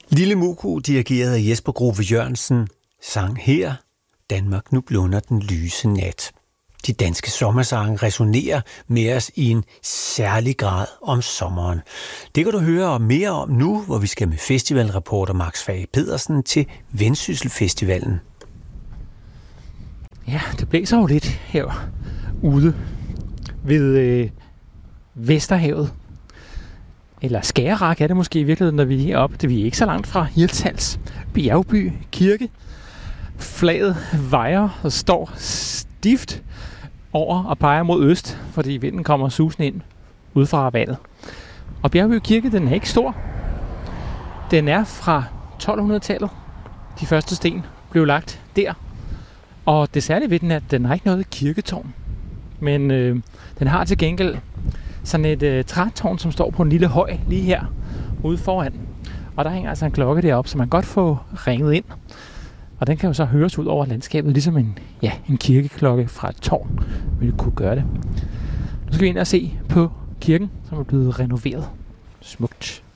Lille Muku, dirigeret af Jesper Grove Jørgensen, sang her Danmark nu blunder den lyse nat. De danske sommersange resonerer med os i en særlig grad om sommeren. Det kan du høre mere om nu, hvor vi skal med festivalreporter Max Fage Pedersen til Vendsyssel-festivalen. Ja, det blæser jo lidt herude ved Vesterhavet. Eller Skagerrak er det måske i virkeligheden, når vi er heroppe. Det er ikke så langt fra Hirtshals Bjergby Kirke. Flaget vejer og står stift over og peger mod øst, fordi vinden kommer susende ind ud fra vandet. Og Bjergby Kirke, den er ikke stor. Den er fra 1200-tallet. De første sten blev lagt der. Og det særlige ved den er, at den har ikke noget kirketårn. Men den har til gengæld sådan et trætårn, som står på en lille høj lige her ude foran. Og der hænger altså en klokke deroppe, så man godt får ringet ind. Og den kan jo så høres ud over landskabet, ligesom en kirkeklokke fra et tårn ville kunne gøre det. Nu skal vi ind og se på kirken, som er blevet renoveret. Smukt.